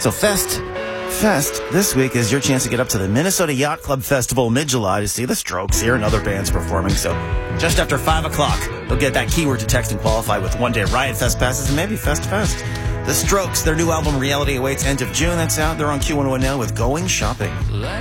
So Fest this week is your chance to get up to the Minnesota Yacht Club Festival mid-July to see the Strokes here and other bands performing. So just after 5 o'clock, you'll get that keyword to text and qualify with one-day Riot Fest passes and maybe Fest. The Strokes, their new album Reality awaits end of June. That's out. They're on Q101 now with Going Shopping.